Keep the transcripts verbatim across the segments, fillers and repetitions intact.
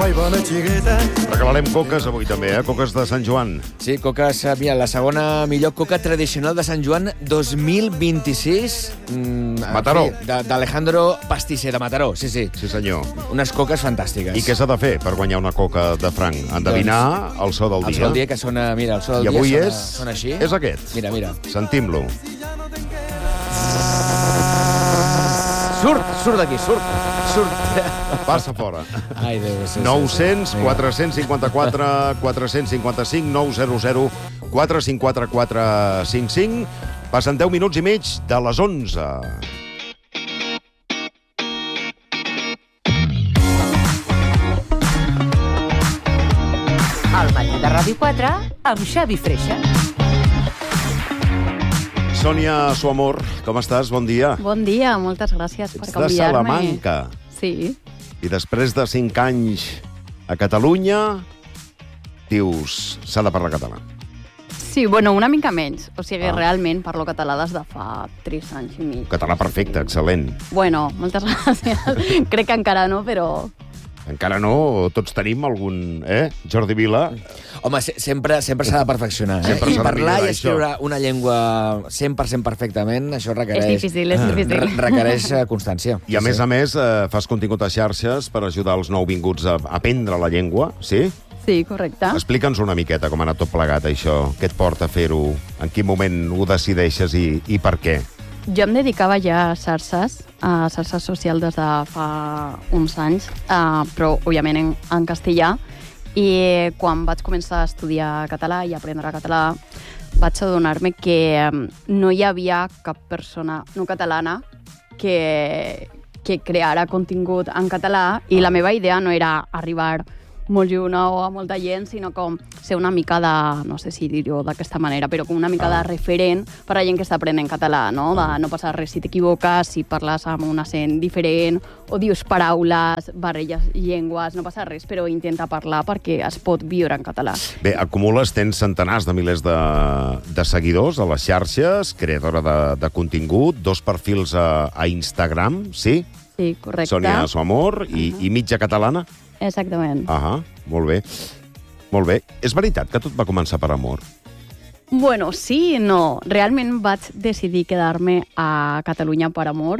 Ai, bona xiqueta. Regalarem coques avui també, eh? Coques de Sant Joan. Sí, coques, mira, la segona millor coca tradicional de Sant Joan dos mil vint-i-sis. Mm, Mataró. fi, de- D'Alejandro Pastisser, de Mataró, sí, sí. Sí, senyor. Unes coques fantàstiques. I què s'ha de fer per guanyar una coca de franc? Endevinar el so del El dia. so del dia que sona, mira, el so del I dia avui sona, és... sona així. És aquest. Mira, mira. Sentim-lo. Surt, surt d'aquí, surt, surt. Passa fora. Ai, Déu, sí, sí, nou-cents, sí. quatre-cents cinquanta-quatre, quatre-cents cinquanta-cinc, nou zero zero, quatre cinc quatre quatre cinc cinc. Passen deu minuts i mig de les onze. El matí de Ràdio quatre amb Xavi Freixa. Sònia Suamor, com estàs? Bon dia. Bon dia, moltes gràcies per Ets de convidar-me. Salamanca. Sí, I després de cinc anys a Catalunya, dius, s'ha de parlar català. sí, bueno, una mica menys. O sigui, Ah. realment parlo català des de fa tres anys i mig. Català perfecte, excel·lent. Bueno, moltes gràcies. Crec que encara no, però... Encara no, tots tenim algun... Eh? Jordi Vila. Home, se- sempre sempre s'ha de perfeccionar. Eh? Sempre I s'ha de parlar millorar, i escriure una llengua cent per cent perfectament, això requereix... És difícil, és difícil. re- Requereix eh, constància. I a més a més, eh, fas contingut a xarxes per ajudar els nouvinguts a aprendre la llengua, sí? Sí, correcte. Explica'ns una miqueta com ha anat tot plegat, això. Què et porta a fer-ho? En quin moment ho decideixes i, i per què? Jo em dedicava ja a xarxes, a xarxes socials des de fa uns anys, uh, però, òbviament, en, en castellà. I quan vaig començar a estudiar català i aprendre català, vaig adonar-me que um, no hi havia cap persona no catalana que, que creara contingut en català i la meva idea no era arribar molt lluny o a molta gent, sinó com ser una mica de, no sé si dir-ho d'aquesta manera, però com una mica Ah. de referent per a gent que està aprenent català, no? De no passar res si t'equivoques, si parles amb un accent diferent, o dius paraules, barrelles llengües, no passa res, però intenta parlar perquè es pot viure en català. Bé, acumules, tens centenars de milers de, de seguidors a les xarxes, creadora de, de contingut, dos perfils a, a Instagram, sí? Sí, correcte. Sònia Suamor i, i mitja catalana? Exactament. Ah, molt bé. Molt bé. És veritat que tot va començar per amor? Bueno, sí i no. Realment vaig decidir quedar-me a Catalunya per amor,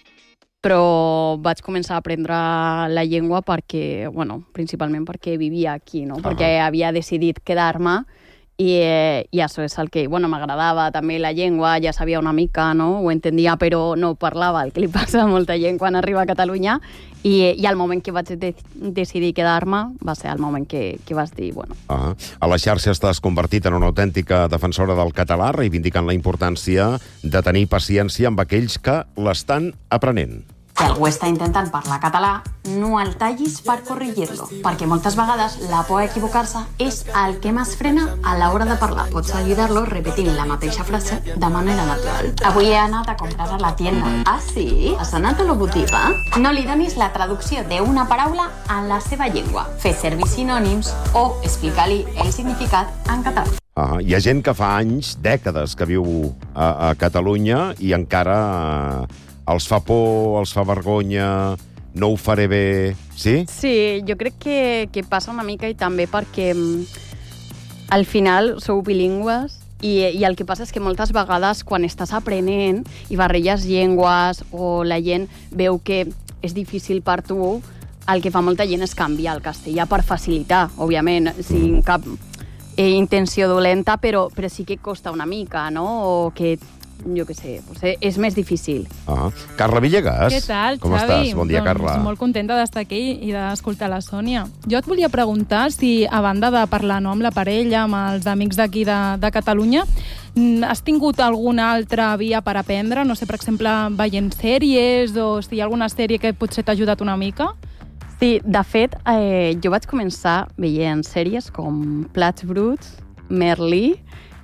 però vaig començar a aprendre la llengua perquè, bueno, principalment perquè vivia aquí, no? Ah. Perquè havia decidit quedar-me i, eh, i això és el que, bueno, m'agradava també la llengua, ja sabia una mica, no? Ho entendia, però no parlava, el que li passa a molta gent quan arriba a Catalunya. I, i al moment que vaig de decidir quedar-me va ser el moment que, que vas dir, bueno... Ah. A les xarxes t'has convertit en una autèntica defensora del català, reivindicant la importància de tenir paciència amb aquells que l'estan aprenent. Si algú està intentant parlar català, no el tallis per corregir-lo, perquè moltes vegades la por a equivocar-se és el que més frena a l'hora de parlar. Pots ajudar-lo repetint la mateixa frase de manera natural. Avui he anat a comprar a la tienda. Ah, sí? Has anat a la botiga? No li donis la traducció d'una paraula en la seva llengua. Fes servir sinònims o explica-li el significat en català. Ah, hi ha gent que fa anys, dècades, que viu a, a Catalunya i encara eh, els fa por, els fa vergonya, no ho faré bé, sí? Sí, jo crec que, que passa una mica i també perquè mm, al final sou bilingües i, i el que passa és que moltes vegades quan estàs aprenent i barrelles llengües o la gent veu que és difícil per tu, el que fa molta gent és canviar el castellà per facilitar, òbviament, sin cap eh, intenció dolenta, però, però sí que costa una mica, no? O que jo què sé, pues, eh, és més difícil. Ah. Carla Villegas, Què tal, com Xavi? estàs? Bon dia, doncs, Carla. Molt contenta d'estar aquí i d'escoltar la Sònia. Jo et volia preguntar si, a banda de parlar no, amb la parella, amb els amics d'aquí de, de Catalunya, mm, has tingut alguna altra via per aprendre? No sé, per exemple, veient sèries o si hi ha alguna sèrie que potser t'ha ajudat una mica? Sí, de fet, eh, jo vaig començar veient sèries com Plats Bruts, Merlí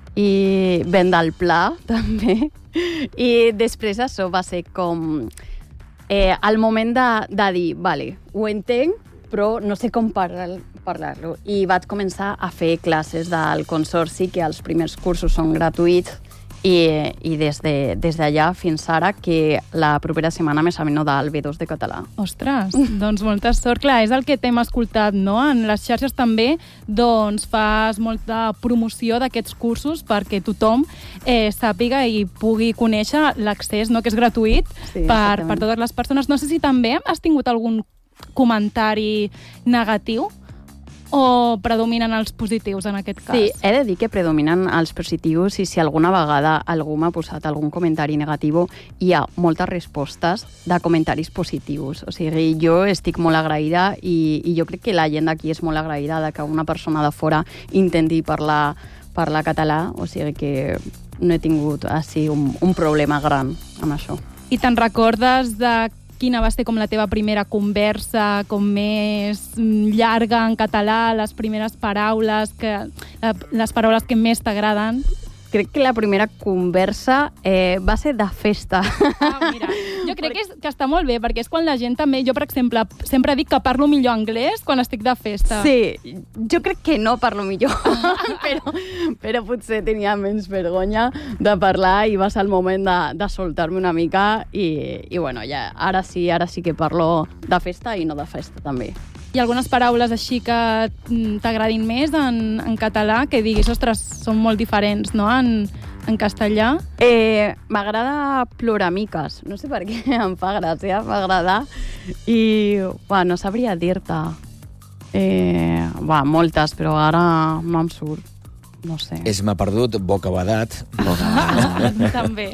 i Vent del Pla, també. I després això va ser com eh, el moment de, de dir, vale, ho entenc, però no sé com parlar, parlar-lo. I vaig començar a fer classes del Consorci, que els primers cursos són gratuïts, I, i des de, des d'allà fins ara, que la propera setmana m'examino del B dos de català. Ostres, doncs molta sort. Clar, és el que t'hem escoltat, no? En les xarxes també doncs, fas molta promoció d'aquests cursos perquè tothom eh, sàpiga i pugui conèixer l'accés, no? Que és gratuït Sí, per, per totes les persones. No sé si també has tingut algun comentari negatiu o predominen els positius en aquest cas? Sí, he de dir que predominen els positius i si alguna vegada algú m'ha posat algun comentari negatiu, hi ha moltes respostes de comentaris positius. O sigui, jo estic molt agraïda i, i jo crec que la gent d'aquí és molt agraïda de que una persona de fora intenti parlar, parlar català, o sigui que no he tingut així un, un problema gran amb això. I te'n recordes de quina va ser com la teva primera conversa, com més llarga en català, les primeres paraules, que, les paraules que més t'agraden? Crec que la primera conversa eh, va ser de festa. Ah, mira, jo crec que, és, que està molt bé, perquè és quan la gent també... Jo, per exemple, sempre dic que parlo millor anglès quan estic de festa. Sí, jo crec que no parlo millor, però, però potser tenia menys vergonya de parlar i va ser el moment de, de soltar-me una mica i, i bueno, ja, ara sí, ara sí que parlo de festa i no de festa també. Hi ha algunes paraules així que t'agradin més en, en català, que diguis, ostres, són molt diferents, no?, en, en castellà? Eh, M'agrada ploramiques, no sé per què em fa gràcia, m'agrada, i va, no sabria dir-te. Eh, va, moltes, però ara no em surt, no sé. És m'ha perdut, bocabadat. També.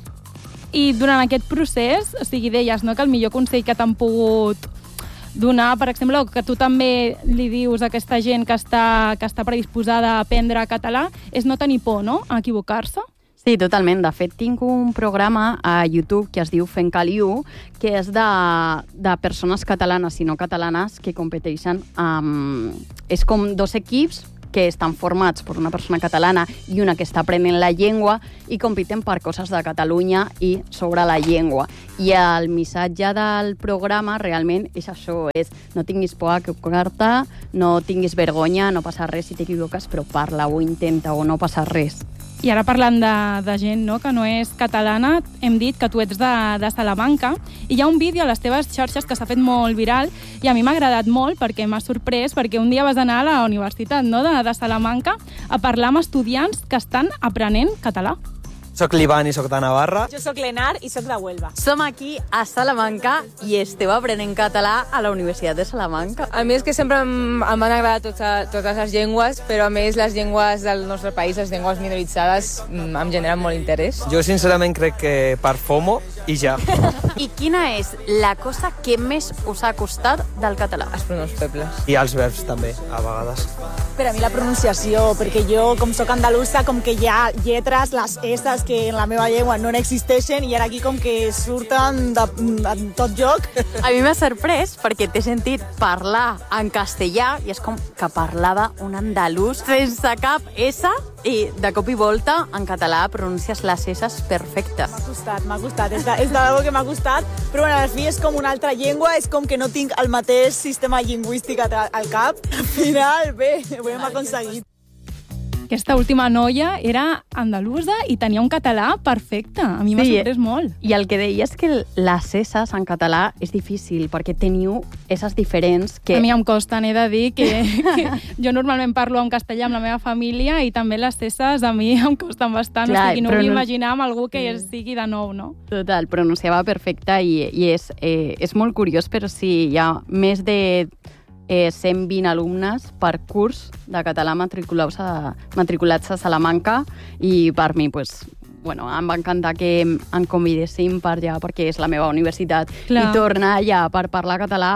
I durant aquest procés, o sigui, deies, no?, que el millor consell que t'han pogut donar, per exemple, que tu també li dius a aquesta gent que està, que està predisposada a aprendre català, és no tenir por, no?, a equivocar-se? Sí, totalment. De fet, tinc un programa a YouTube que es diu Fent Caliu, que és de, de persones catalanes i no catalanes que competeixen amb... És com dos equips que estan formats per una persona catalana i una que està aprenent la llengua i compiten per coses de Catalunya i sobre la llengua. I el missatge del programa realment és això, és no tinguis por a equivocar-te, no tinguis vergonya, no passa res si t'equivoques, però parla o intenta o no passa res. I ara parlant de, de gent, no?, que no és catalana, hem dit que tu ets de, de Salamanca i hi ha un vídeo a les teves xarxes que s'ha fet molt viral i a mi m'ha agradat molt perquè m'ha sorprès, perquè un dia vas anar a la universitat, no?, de, de Salamanca a parlar amb estudiants que estan aprenent català. Soc l'Ivan i soc de Navarra. Jo soc l'Enar i soc de Huelva. Som aquí a Salamanca i esteu aprenent català a la Universitat de Salamanca. A mi és que sempre em, em van agradar totes, totes les llengües, però a més les llengües del nostre país, les llengües minoritzades, em generen molt interès. Jo sincerament crec que per FOMO i ja. I quina és la cosa que més us ha costat del català? Els pronoms febles. I els verbs també, a vegades. Per a mi la pronunciació, perquè jo, com soc andalusa, com que hi ha lletres, les esses que en la meva llengua no n'existeixen i ara aquí com que surten de, de tot lloc. A mi m'ha sorprès perquè t'he sentit parlar en castellà i és com que parlava un andalús sense cap S i de cop i volta en català pronuncies les esses perfectes. M'ha costat, m'ha costat, és de, és de debò que m'ha costat, però bueno, al fi és com una altra llengua, és com que no tinc el mateix sistema lingüístic al cap. Al final, bé, ho hem aconseguit. Aquesta última noia era andalusa i tenia un català perfecte. A mi m'ha Sí, sorprès molt. I el que deia és que les esses en català és difícil perquè teniu esses diferents que... A mi em costen, he de dir que, que jo normalment parlo en castellà amb la meva família i també les esses a mi em costen bastant. Clar, o sigui, no però vull no- imaginar amb algú que sigui de nou, no? Total, pronunciava perfecte i, i és, eh, és molt curiós, però sí, hi ha més de eh, cent vint alumnes per curs de català matriculats a, matriculats a Salamanca i per mi, pues, bueno, em va encantar que em convidessin per allà perquè és la meva universitat. Clar. I tornar allà per parlar català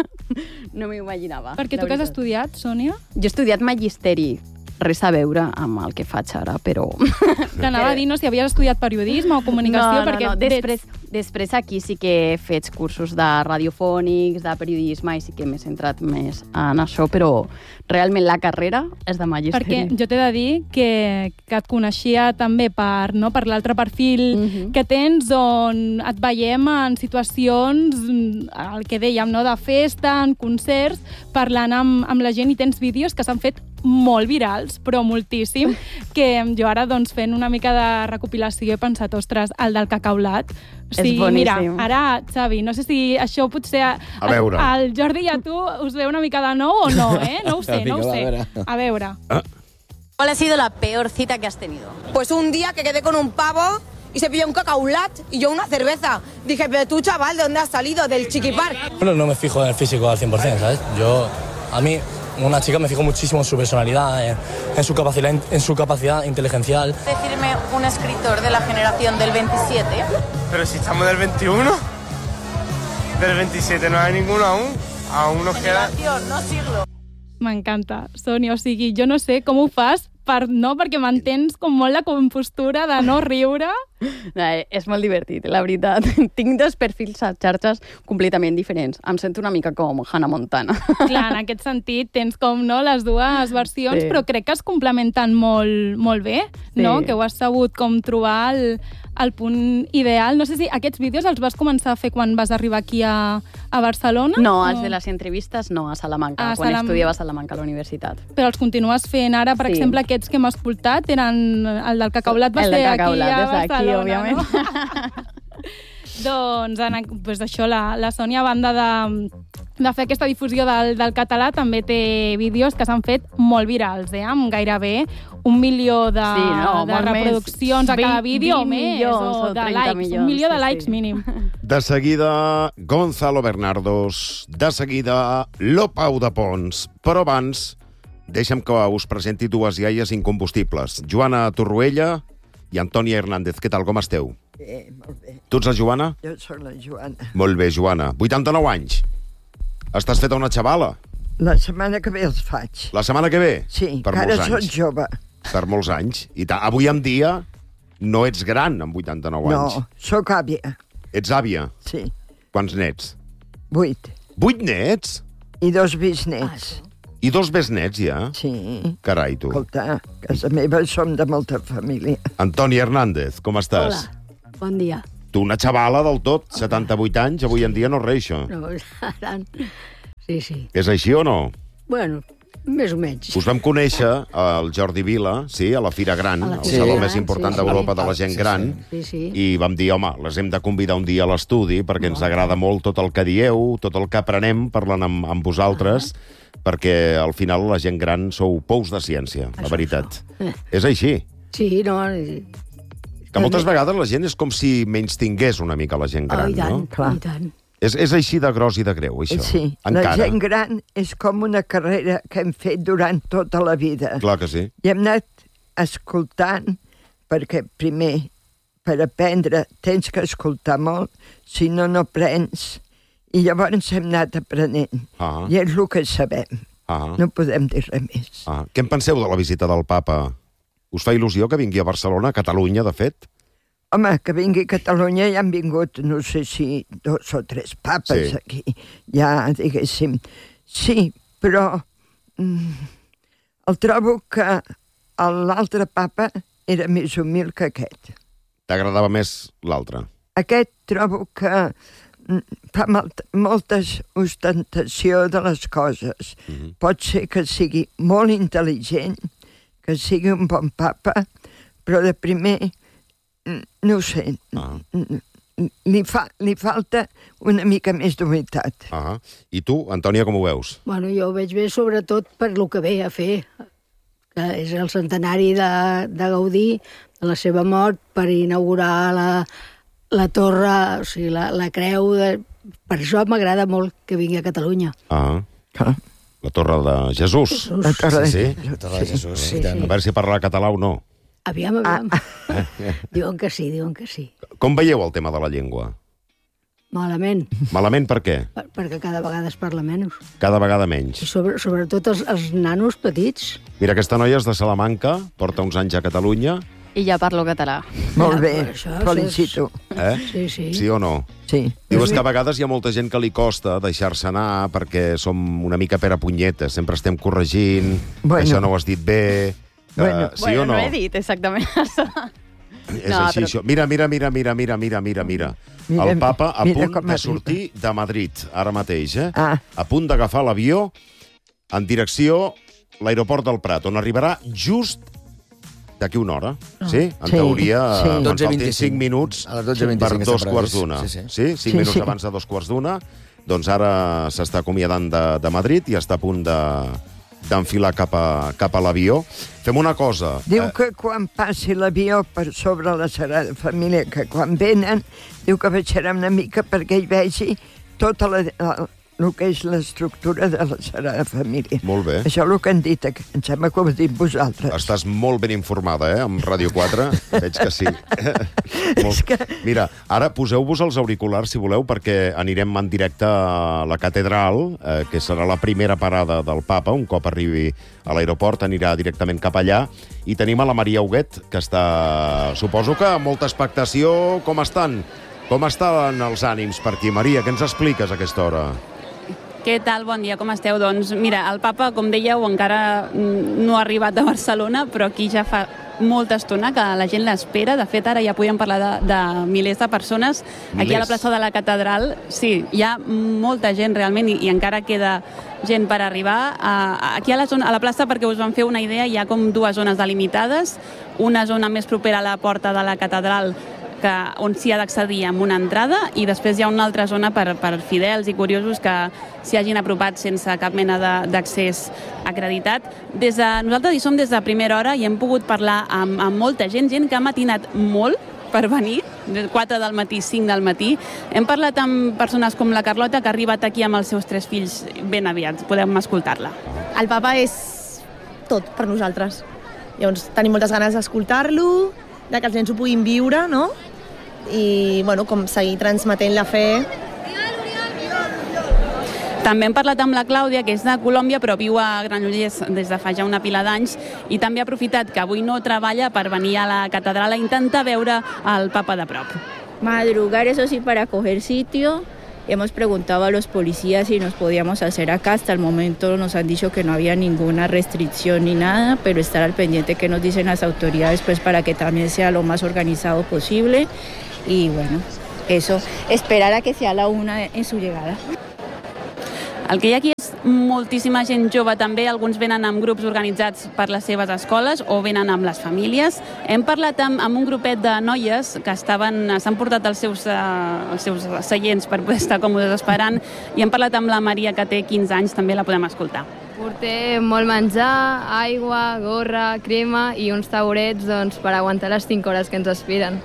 no m'ho imaginava. Perquè la tu que has veritat. estudiat, Sònia? Jo he estudiat magisteri, res a veure amb el que faig ara, però... T'anava a dir, no, si havies estudiat periodisme o comunicació, no, no, perquè no. Després, després aquí sí que he fet cursos de radiofònics, de periodisme, i sí que m'he centrat més en això, però realment la carrera és de magisteri. Perquè jo t'he de dir que, que et coneixia també per, no, per l'altre perfil Mhm. que tens, on et veiem en situacions, el que dèiem, no, de festa, en concerts, parlant amb, amb la gent, i tens vídeos que s'han fet molt virals, però moltíssim, que jo ara, doncs, fent una mica de recopilació he pensat, ostres, el del cacaulat. O sigui, És boníssim. Mira, ara, Xavi, no sé si això potser... A, A veure. El Jordi i a tu us ve una mica de nou o no, eh? No ho sé, no ho sé. A veure. ¿Cuál ha sido la peor cita que has tenido? Pues un día que quedé con un pavo y se pilló un cacaulat y yo una cerveza. Dije, pero tú, chaval, ¿de dónde has salido? ¿Del Chiquipark? Bueno, no me fijo en el físico al cien por cien, ¿sabes? Yo, a mí, una chica me fijo muchísimo en su personalidad, en, en, su, capacidad, en su capacidad inteligencial. Decirme un escritor de la generación del veintisiete. Pero si estamos del veintiuno, del veintisiete no hay ninguno aún. Aún nos queda... Generación, no siglo. M'encanta, Sònia. O sigui, jo no sé com ho fas, per, no? Perquè mantens com molt la compostura de no riure. No, és molt divertit, la veritat. Tinc dos perfils a xarxes completament diferents. Em sento una mica com Hannah Montana. Clar, en aquest sentit tens com no, les dues versions, Sí. però crec que es complementen molt, molt bé, no? Sí. Que ho has sabut com trobar el, el punt ideal. No sé si aquests vídeos els vas començar a fer quan vas arribar aquí a, a Barcelona? No, o... els de les entrevistes no, a Salamanca, A quan Salam- estudiava a Salamanca a la universitat. Però els continues fent ara, per Sí. exemple, aquests que hem escoltat, eren el del cacaulat va El ser de aquí cacaulat a és aquí, Barcelona, òbviament. no? Doncs, en, pues això, la, la Sònia, a banda de, de fer aquesta difusió del, del català, també té vídeos que s'han fet molt virals, eh? Amb gairebé un milió de, Sí, no, de molt més. reproduccions a cada vint- vídeo, o vint més, milions o o de trenta likes, milions, un milió de sí, likes sí. mínim. De seguida, Gonzalo Bernardos. De seguida, Lopau de Pons. Però abans, deixa'm que us presenti dues iaies incombustibles. Joana Torroella i Antònia Hernández. Què tal, com esteu? Bé, molt bé. Tu ets la Joana? Jo sóc la Joana. Molt bé, Joana. vuitanta-nou anys. Estàs feta una xavala. La setmana que ve els faig. La setmana que ve? Sí, Per que ara molts soc anys. jove. Per molts anys. I ta, avui en dia no ets gran amb vuitanta-nou anys. No, sóc àvia. Ets àvia? Sí. Quants nets? Vuit. Vuit nets? I dos bisnets. I dos besnets, ja? Sí. Carai, tu. Escolta, a casa meva som de molta família. Antònia Hernández, com estàs? Hola, bon dia. Tu, una xavala del tot, setanta-vuit anys, avui en dia no és res, això. No, ara... Sí, sí. És així o no? Bueno, més o menys. Us vam conèixer al Jordi Vila, sí, a la Fira Gran, A la el Fira saló Gran, més important sí, d'Europa sí. de la gent Sí, gran, sí, sí. i vam dir, home, les hem de convidar un dia a l'estudi perquè ens agrada molt tot el que dieu, tot el que aprenem parlant amb, amb vosaltres, perquè al final la gent gran sou pous de ciència, la veritat. És així. Sí, no... Que moltes vegades la gent és com si menys tingués una mica la gent gran, oh, i tant, no? i tant. És, és així de gros i de greu, això. Sí, Encara. la gent gran és com una carrera que hem fet durant tota la vida. Clar que sí. I hem anat escoltant, perquè primer, per aprendre, tens que escoltar molt, si no, no aprens. I llavors hem anat aprenent. Ah. I és el que sabem. Ah. No podem dir res més. Ah. Què en penseu de la visita del papa? Us fa il·lusió que vingui a Barcelona, a Catalunya, de fet? Home, que vingui a Catalunya ja han vingut, no sé si dos o tres papes Sí. aquí. Ja, diguéssim. Sí, però mm, el trobo que l'altre papa era més humil que aquest. T'agradava més l'altre? Aquest trobo que mm, fa molt, moltes ostentació de les coses. Mhm. Pot ser que sigui molt intel·ligent, que sigui un bon papa, però de primer, mm, no ho sé, Ah. mm, li, fa, li falta una mica més d'humitat. Ah. I tu, Antònia, com ho veus? Bueno, jo ho veig bé sobretot per lo que ve a fer, que és el centenari de, de Gaudí, de la seva mort, per inaugurar la, la torre, o sigui, la, la creu. De... Per això m'agrada molt que vingui a Catalunya. Ah. La Torre de Jesús. Jesús. La Torre de sí, Jesús. sí? La Torre de Jesús, Sí, sí, sí. sí. A veure si parlarà català o no. Aviam, aviam. Diuen que sí, diuen que sí. Com veieu el tema de la llengua? Malament, Malament per què? per, perquè cada vegada es parla menys. Cada vegada menys. I sobre, sobretot els, els nanos petits. Mira, aquesta noia és de Salamanca, porta uns anys a Catalunya. I ja parlo català. Molt Ja, bé, però això felicito. Eh? Sí, sí. Sí o no? Sí. Diu, és que a vegades hi ha molta gent que li costa deixar-se anar perquè som una mica pera punyetes, sempre estem corregint, Bueno. això no ho has dit bé, que, Bueno. sí bueno, o no? no he dit exactament això. És No, així, però- això. Mira, mira, mira, mira, mira, mira, mira, mira. Mira, El papa a mira punt com de arriba. sortir de Madrid, ara mateix, eh? Ah. A punt d'agafar l'avió en direcció l'aeroport del Prat, on arribarà just d'aquí una hora. Oh. Sí? En Sí, teoria, sí. quan dotze faltin vint-i-cinc. cinc minuts A les dotze per vint-i-cinc dos està quarts previst. d'una. Sí, sí. Sí? Cinc Sí, minuts sí. abans de dos quarts d'una. Doncs ara s'està acomiadant de, de Madrid i està a punt de d'enfilar cap a, cap a l'avió. Fem una cosa. Diu que quan passi l'avió per sobre la Sagrada Família, que quan venen, diu que baixarà una mica perquè hi vegi tota la, la, el que és l'estructura de la Sagrada Família. Molt bé. Això és el que han dit, em sembla que ho heu dit vosaltres. Estàs molt ben informada, eh, amb Ràdio quatre. Veig que sí. molt... que... Mira, ara poseu-vos els auriculars, si voleu, perquè anirem en directe a la catedral, eh, que serà la primera parada del papa. Un cop arribi a l'aeroport, anirà directament cap allà. I tenim a la Maria Huguet, que està, suposo que amb molta expectació. Com estan? Com estan els ànims per aquí? Maria, què ens expliques a aquesta hora? Què tal? Bon dia, com esteu? Doncs mira, el papa, com dèieu, encara no ha arribat a Barcelona, però aquí ja fa molta estona que la gent l'espera. De fet, ara ja podíem parlar de, de milers de persones. Milers. Aquí a la plaça de la Catedral, sí, hi ha molta gent realment i, i encara queda gent per arribar. Uh, aquí a la, zona, a la plaça, perquè us van fer una idea, hi ha com dues zones delimitades. Una zona més propera a la porta de la Catedral, que, on s'hi ha d'accedir amb una entrada, i després hi ha una altra zona per, per fidels i curiosos que s'hi hagin apropat sense cap mena d'accés acreditat. Des de, nosaltres hi som des de primera hora i hem pogut parlar amb, amb molta gent, gent que ha matinat molt per venir, de quatre del matí, cinc del matí. Hem parlat amb persones com la Carlota, que ha arribat aquí amb els seus tres fills ben aviat. Podem escoltar-la. El papa és tot per nosaltres. Llavors tenim moltes ganes d'escoltar-lo, de que els nens ho puguin viure, no? I, bueno, com seguir transmetent la fe. També hem parlat amb la Clàudia, que és de Colòmbia, però viu a Granollers des de fa ja una pila d'anys, i també ha aprofitat que avui no treballa per venir a la catedral a intentar veure el papa de prop. Madrugar, eso sí, para coger sitio. Hemos preguntado a los policías si nos podíamos hacer acá. Hasta el momento nos han dicho que no había ninguna restricción ni nada, pero estar al pendiente que nos dicen las autoridades, pues para que también sea lo más organizado posible. Y bueno, eso, esperar a que sea la una en su llegada. El que hi ha aquí és moltíssima gent jove també, alguns venen amb grups organitzats per les seves escoles o venen amb les famílies. Hem parlat amb, amb un grupet de noies que estaven, s'han portat els seus, uh, els seus seients per poder estar còmodes esperant, i hem parlat amb la Maria, que té quinze anys, també la podem escoltar. Portem molt menjar, aigua, gorra, crema i uns taurets, doncs, per aguantar les cinc hores que ens esperen.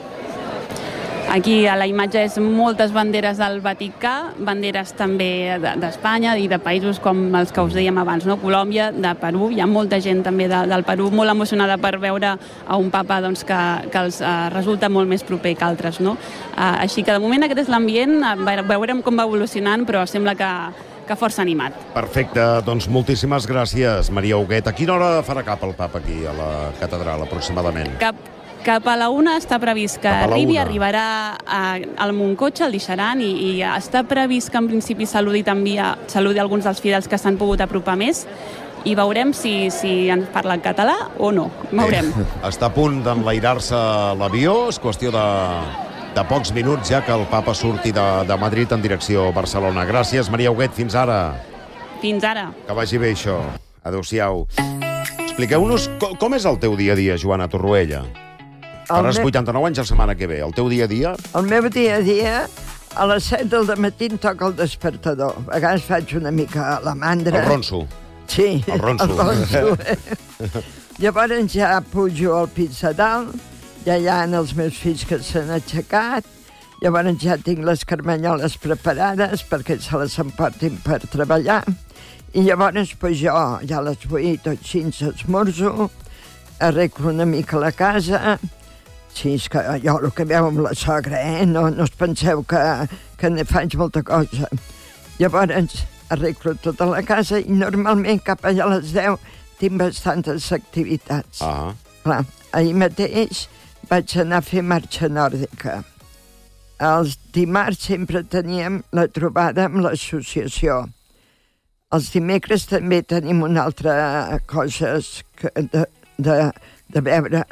Aquí a la imatge és moltes banderes del Vaticà, banderes també d'Espanya i de països com els que us dèiem abans, no? Colòmbia, de Perú. Hi ha molta gent també de, del Perú molt emocionada per veure a un papa, doncs, que, que els uh, resulta molt més proper que altres, no? Uh, així que de moment aquest és l'ambient, uh, veurem com va evolucionant, però sembla que, que força animat. Perfecte, doncs moltíssimes gràcies, Maria Huguet. A quina hora farà cap el papa aquí a la catedral, aproximadament? Cap Cap a la una està previst que arribi, una. arribarà a, al Montcotxe, el deixaran, i, i està previst que en principi saludi també a, saludi alguns dels fidels que s'han pogut apropar més, i veurem si, si ens parla en català o no. Veurem. Eh, està a punt d'enlairar-se l'avió, és qüestió de, de pocs minuts ja que el papa surti de, de Madrid en direcció a Barcelona. Gràcies, Maria Huguet, fins ara. Fins ara. Que vagi bé això. Adéu-siau. Expliqueu-nos com, com és el teu dia a dia, Joana Torroella? Faràs vuitanta-nou anys la setmana que ve. El teu dia a dia? El meu dia a dia, a les set del matí em toca el despertador. A vegades faig una mica la mandra. El ronso. Sí, el ronso. El ronso eh? Llavors ja pujo al pis de dalt, ja hi ha els meus fills que s'han aixecat, llavors ja tinc les carmanyoles preparades perquè se les emportin per treballar, i llavors pues, jo ja a les vuit o així esmorzo, arreglo una mica la casa. Sí, és que jo el que veu amb la sogra, eh? No, no us penseu que, que ne faig molta cosa. Llavors arreglo tota la casa i normalment cap allà a les deu tinc bastantes activitats. Ah. Clar, ahir mateix vaig anar a fer marxa nòrdica. Els dimarts sempre teníem la trobada amb l'associació. Els dimecres també tenim una altra cosa de, de, de veure.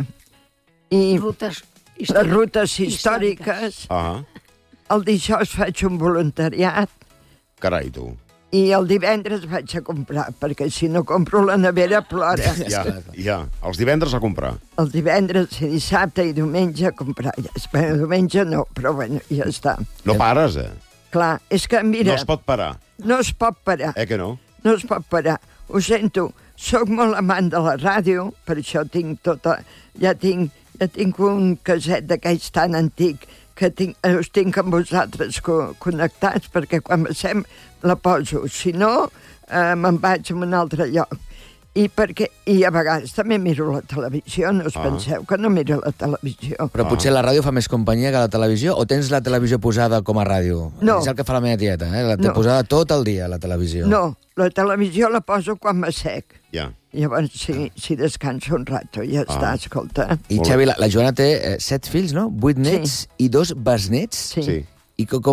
I rutes històriques. Les rutes històriques. Ah. El dijous faig un voluntariat. Carai, tu. I el divendres vaig a comprar, perquè si no compro la nevera plora. Ja, ja. Els divendres a comprar. El divendres, i dissabte i diumenge a comprar. Bueno, diumenge no, però bueno, ja està. No pares, eh? Clar, és que, mira... No es pot parar. No es pot parar. Eh que no? No es pot parar. Ho sento, sóc molt amant de la ràdio, per això tinc tota... Ja tinc, ja tinc un caset d'aquells tan antic que tinc, us tinc amb vosaltres co connectats, perquè quan passem la poso. Si no, eh, me'n vaig a un altre lloc. I, perquè, I a vegades també miro la televisió, no us ah. penseu que no miro la televisió. Però potser la ràdio fa més companyia que la televisió, o tens la televisió posada com a ràdio? No. És el que fa la meva tieta, eh? La té no. posada tot el dia, la televisió. No, la televisió la poso quan m'assec. Ja. Llavors, si, si descanso un rato, ja ah. està, escolta. I, Xavi, la, la Joana té eh, set fills, no? Vuit nets sí. i dos besnets? Sí. sí. I com,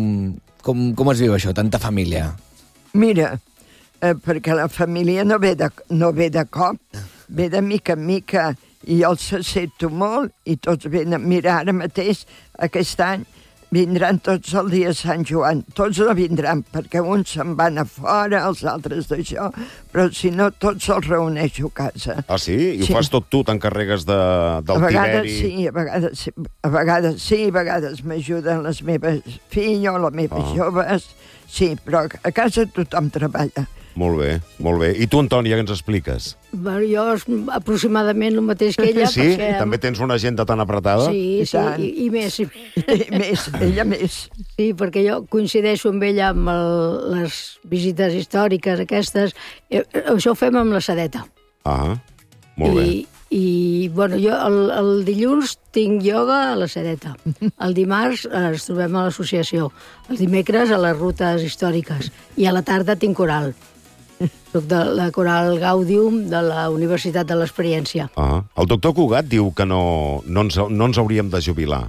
com, com es viu això, tanta família? Mira... Eh, perquè la família no ve, de, no ve de cop, ve de mica en mica, i jo els accepto molt, i tots venen. Mira, ara mateix, aquest any, vindran tots el dia de Sant Joan. Tots no vindran, perquè uns se'n van a fora, els altres d'això, però si no, tots els reuneixo a casa. Ah, sí? I ho sí. fas tot tu, t'encarregues de, del a vegades Tiberi? Sí, a vegades sí, a vegades sí, a vegades m'ajuden les meves filles o les meves oh. joves, sí, però a casa tothom treballa. Molt bé, molt bé. I tu, Antònia, què ens expliques? Bueno, jo aproximadament el mateix que ella. Sí? Perquè... També tens una agenda tan apretada? Sí, sí, i, i més. I, I més, ella més. Sí, perquè jo coincideixo amb ella amb el, les visites històriques aquestes. Eh, això ho fem amb la sedeta. Ah, molt bé. I, i bueno, jo el, el dilluns tinc ioga a la sedeta. El dimarts ens trobem a l'associació. Els dimecres a les rutes històriques. I a la tarda tinc coral. Soc de la Coral Gaudium de la Universitat de l'Experiència. Ah, el doctor Cugat diu que no, no, ens, no ens hauríem de jubilar.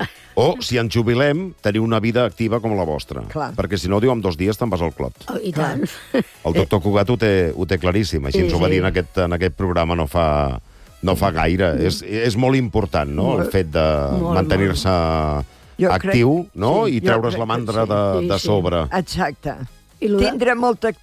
O, si ens jubilem, tenir una vida activa com la vostra. Clar. Perquè si no, diu, en dos dies te'n vas al clot. Oh, I tant. El doctor Cugat ho té, ho té claríssim. Així sí, ens ho va dir en aquest, en aquest programa no fa, no fa gaire. Mm. És, és molt important, no?, molt, el fet de mantenir-se actiu, crec, no?, sí, i treure's la mandra sí, de, de sobre. Exacte. I tindre molta activitat